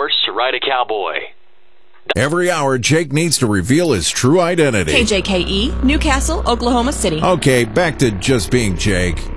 horse to ride a cowboy. Every hour, Jake needs to reveal his true identity. KJKE, Newcastle, Oklahoma City. Okay, back to just being Jake.